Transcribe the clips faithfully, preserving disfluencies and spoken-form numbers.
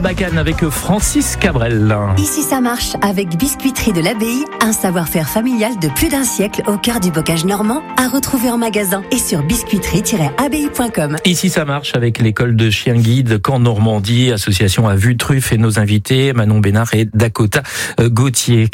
Barbacane avec Francis Cabrel. Ici ça marche avec Biscuiterie de l'Abbaye, un savoir-faire familial de plus d'un siècle au cœur du bocage normand, à retrouver en magasin et sur biscuiterie tiret abbaye point com. Ici ça marche avec l'école de chiens guides Caen Normandie, association à vue truffe, et nos invités Manon Bénard et Dakota Gauthier.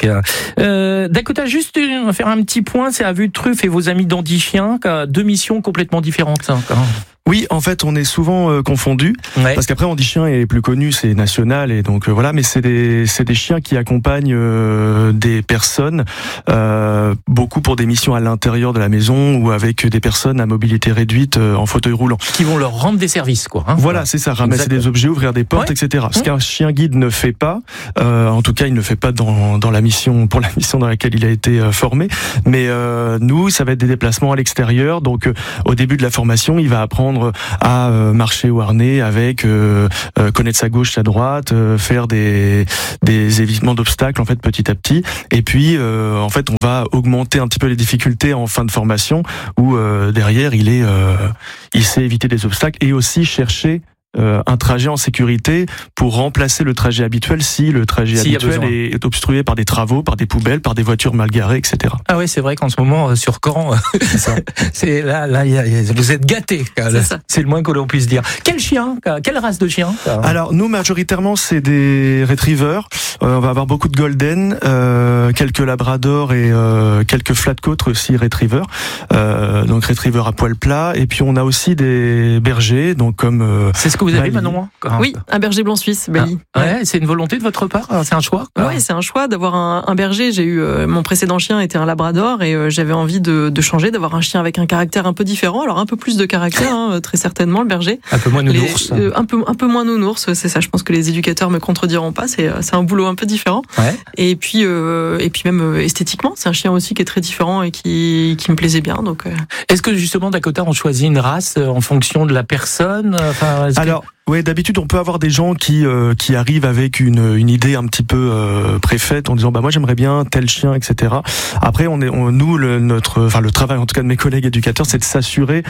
Euh, Dakota, juste faire un petit point, c'est à vue truffe et vos amis d'Andy Chien, deux missions complètement différentes. Oui, en fait, on est souvent euh, confondus, ouais. Parce qu'après, Andy Chien est plus connu, c'est national, et donc euh, voilà. Mais c'est des c'est des chiens qui accompagnent euh, des personnes, euh, beaucoup pour des missions à l'intérieur de la maison ou avec des personnes à mobilité réduite euh, en fauteuil roulant, qui vont leur rendre des services, quoi. Hein, voilà, c'est ça, ramasser exactement. Des objets, ouvrir des portes, ouais. et cetera. Ce qu'un chien guide ne fait pas, euh, en tout cas, il ne fait pas dans dans la mission pour la mission dans laquelle il a été euh, formé. Mais euh, nous, ça va être des déplacements à l'extérieur. Donc, euh, au début de la formation, il va apprendre à marcher au harnais avec euh, euh, connaître sa gauche, sa droite, euh, faire des des évitements d'obstacles en fait petit à petit. Et puis euh, en fait on va augmenter un petit peu les difficultés en fin de formation où euh, derrière il est euh, il sait éviter des obstacles et aussi chercher Euh, un trajet en sécurité pour remplacer le trajet habituel si le trajet si habituel est obstrué par des travaux, par des poubelles, par des voitures mal garées, et cetera. Ah oui, c'est vrai qu'en ce moment sur Caen, c'est, c'est là, là, y a, y a, vous êtes gâtés. C'est, c'est le moins que l'on puisse dire. Quel chien, quelle race de chien? Alors nous majoritairement c'est des retrievers. Euh, on va avoir beaucoup de golden, euh, quelques labradors et euh, quelques flatcoats aussi retrievers. Euh, donc retrievers à poil plat. Et puis on a aussi des bergers, donc comme euh, c'est ce que vous avez, Manon? Oui, un berger blanc suisse, Bali. Ah, ouais, c'est une volonté de votre part? C'est un choix? Oui, c'est un choix d'avoir un, un berger. J'ai eu euh, mon précédent chien était un labrador et euh, j'avais envie de, de changer, d'avoir un chien avec un caractère un peu différent. Alors un peu plus de caractère, hein, très certainement, le berger. Un peu moins nounours. Les, euh, un peu un peu moins nounours, c'est ça. Je pense que les éducateurs me contrediront pas. C'est c'est un boulot un peu différent. Ouais. Et puis euh, et puis même euh, esthétiquement, c'est un chien aussi qui est très différent et qui qui me plaisait bien. Donc. Euh... Est-ce que justement, Dakota, on choisit une race en fonction de la personne? Enfin, alors. Que... Oui, d'habitude on peut avoir des gens qui euh, qui arrivent avec une une idée un petit peu euh, préfaite en disant bah moi j'aimerais bien tel chien, et cetera. Après on est on, nous le notre enfin le travail en tout cas de mes collègues éducateurs, c'est de s'assurer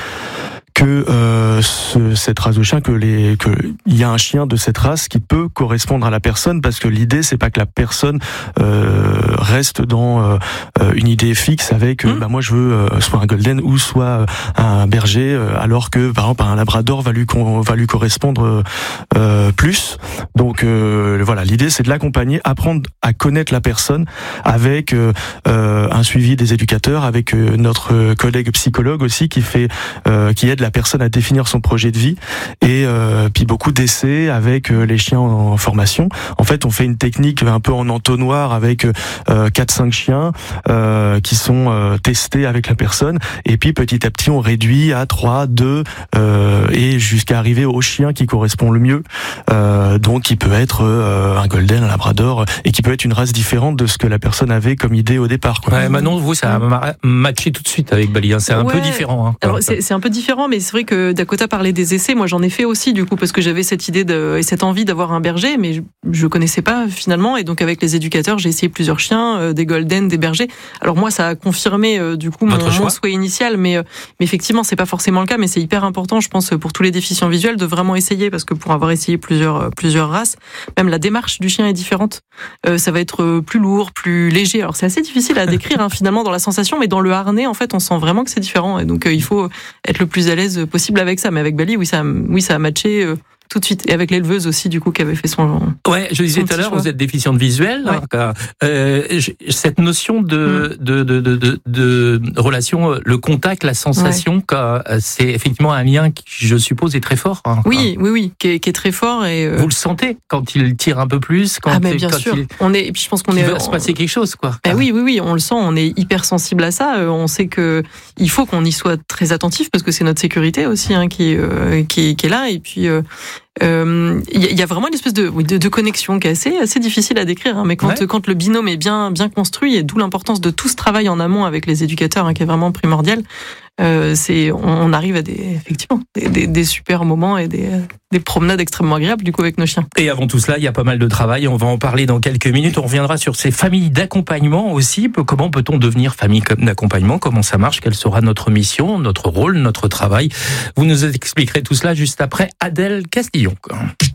que euh, ce, cette race de chien, que les que il y a un chien de cette race qui peut correspondre à la personne, parce que l'idée c'est pas que la personne euh, reste dans euh, une idée fixe avec mmh. bah moi je veux euh, soit un golden ou soit un berger, alors que par exemple un labrador va lui va lui correspondre euh, plus. Donc euh, voilà, l'idée c'est de l'accompagner, apprendre à connaître la personne avec euh, un suivi des éducateurs, avec euh, notre collègue psychologue aussi qui fait euh, qui aide la personne à définir son projet de vie, et euh, puis beaucoup d'essais avec euh, les chiens en, en formation. En fait, on fait une technique un peu en entonnoir avec euh, quatre cinq chiens euh, qui sont euh, testés avec la personne, et puis petit à petit on réduit à trois, deux euh, et jusqu'à arriver au chien qui correspond le mieux, euh, donc qui peut être euh, un golden, un labrador, et qui peut être une race différente de ce que la personne avait comme idée au départ, quoi. Ouais, Manon, vous ça a matché tout de suite avec Bali, hein. C'est un ouais. peu différent, hein. Alors c'est, c'est un peu différent, mais c'est vrai que Dakota parlait des essais. Moi, j'en ai fait aussi, du coup, parce que j'avais cette idée de, et cette envie d'avoir un berger, mais je, je connaissais pas finalement. Et donc, avec les éducateurs, j'ai essayé plusieurs chiens, euh, des golden, des bergers. Alors moi, ça a confirmé, euh, du coup, mon, mon souhait initial, mais, euh, mais effectivement, c'est pas forcément le cas. Mais c'est hyper important, je pense, pour tous les déficients visuels, de vraiment essayer, parce que pour avoir essayé plusieurs, plusieurs races, même la démarche du chien est différente. Euh, ça va être plus lourd, plus léger. Alors, c'est assez difficile à décrire, hein, finalement, dans la sensation, mais dans le harnais, en fait, on sent vraiment que c'est différent. Et donc, euh, il faut être le plus à l'aise possible avec ça. Mais avec Bali, oui, ça, oui, ça a matché euh, tout de suite. Et avec l'éleveuse aussi, du coup, qui avait fait son. Ouais, je disais tout à l'heure, choix. Vous êtes déficiente visuelle. Ouais. Hein, euh, cette notion de, mmh. de, de, de, de, de relation, le contact, la sensation, ouais. c'est effectivement un lien qui, je suppose, est très fort. Hein, oui, oui, oui, qui est, qui est très fort. Et euh... vous le sentez quand il tire un peu plus, quand ah, ben, bien quand sûr. Il, on est, et puis je pense qu'on est. Il va se passer quelque chose, quoi. Ben, oui, oui, oui, on le sent. On est hyper sensible à ça. On sait que il faut qu'on y soit très attentif, parce que c'est notre sécurité aussi, hein, qui, euh, qui, qui est là. Et puis. Euh, Il euh, y, y a vraiment une espèce de, oui, de, de connexion qui est assez, assez difficile à décrire, hein, mais quand, ouais. quand le binôme est bien, bien construit, et d'où l'importance de tout ce travail en amont avec les éducateurs, hein, qui est vraiment primordial, euh, c'est, on arrive à des, effectivement, des, des, des super moments et des, des promenades extrêmement agréables, du coup, avec nos chiens. Et avant tout cela, il y a pas mal de travail. On va en parler dans quelques minutes. On reviendra sur ces familles d'accompagnement aussi. Comment peut-on devenir famille d'accompagnement? Comment ça marche? Quelle sera notre mission, notre rôle, notre travail? Vous nous expliquerez tout cela juste après Adèle Castillon.